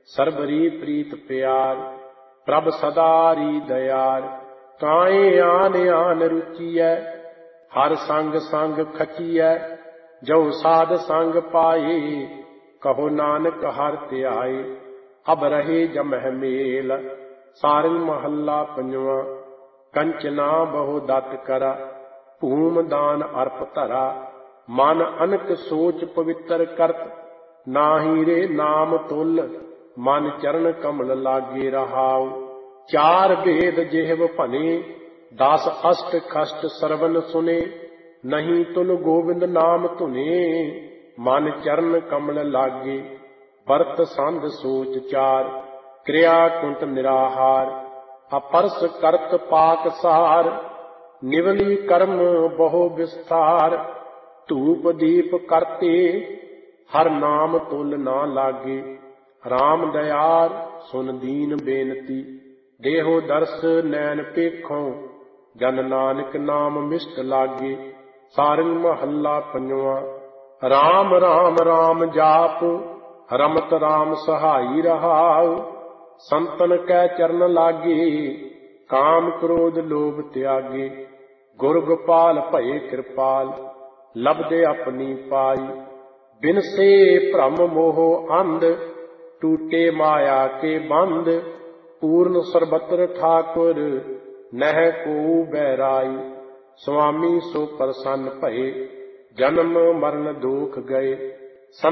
ਸਰਬਰੀ ਪ੍ਰੀਤ ਪਿਆਰ। ਪ੍ਰਭ ਸਦਾਰੀ ਦਇਆਰ, ਕਾਏ ਆਨ ਆਨ ਰੁਚੀਐ। ਹਰ ਸੰਗ ਸੰਗ ਖਚੀਐ, ਜੋ ਸਾਧ ਸੰਗ ਪਾਏ। ਕਹੋ ਨਾਨਕ ਹਰਿ ਧਿਆਏ, ਅਬ ਰਹੇ ਜਮਹਿ ਮੇਲ। ਸਾਰੰਗ ਮਹੱਲਾ ਪੰਜਵਾਂ। ਕੰਚਨਾ ਬਹੁ ਦਤ ਕਰਾ, ਭੂਮ ਦਾਨ ਅਰਪ ਧਰਾ। ਮਨ ਅਨਕ ਸੋਚ ਪਵਿੱਤਰ ਕਰਤ, ਨਾਹੀ ਰੇ ਨਾਮ ਤੁਲ। ਮਨ ਚਰਨ ਕਮਲ ਲਾਗੇ ਰਹਾਉ, ਚਾਰ ਵੇਦ ਜਿਹਵ ਭਨੇ। 10 ਅਸ਼ਟ ਖਸ਼ਟ ਸਰਵਨ ਸੁਨੇ, ਨਹੀਂ ਤੁਲ ਗੋਬਿੰਦ ਨਾਮ ਧੁਨੇ। ਮਨ ਚਰਨ ਕਮਲ ਲਾਗੇ, ਵਰਤ ਸੰਧ ਸੋਚ ਚਾਰ। ਕਿਰਿਆ ਕੁੰਟ ਨਿਰਾਹਾਰ, ਅਪਰਸ ਕਰਤ ਪਾਕ ਸਾਰ। ਨਿਵਲੀ ਕਰਮ ਬਹੁ ਵਿਸਥਾਰ, ਧੂਪ ਦੀਪ ਕਰਤੇ। ਹਰ ਨਾਮ ਤੁਲ ਨਾ ਲਾਗੇ, ਰਾਮ ਦਇਆਰ ਸੁਨ ਦੀਨ ਬੇਨਤੀ। ਦੇਹੋ ਦਰਸ ਨੈਣ ਪੇਖੋਂ, ਜਨ ਨਾਨਕ ਨਾਮ ਮਿਸ਼ਟ ਲਾਗੇ। ਸਾਰੰਗ ਮਹੱਲਾ ਪੰਜਵਾਂ। ਰਾਮ ਰਾਮ ਰਾਮ ਜਾਪ, ਰਮਤ ਰਾਮ ਸਹਾਈ ਰਹਾਉ। ਸੰਤਨ ਕੈ ਚਰਨ ਲਾਗੇ, ਕਾਮ ਕ੍ਰੋਧ ਲੋਭ ਤਿਆਗੇ। ਗੁਰ ਗੋਪਾਲ ਭਏ ਕਿਰਪਾਲ, ਲਬਦੇ ਆਪਣੀ ਪਾਈ। ਬਿਨਸੇ ਭ੍ਰਮ ਮੋਹ ਅੰਧ, ਟੂਟੇ ਮਾਇਆ ਕੇ ਬੰਧ। ਪੂਰਨ ਸਰਬਤਰ ਠਾਕੁਰ, ਨਹਿ ਕੋ ਬੈਰਾਈ। ਸੁਆਮੀ ਸੋ ਪ੍ਰਸੰਨ ਭਏ, ਜਨਮ ਮਰਨ ਦੁਖ ਗਏ।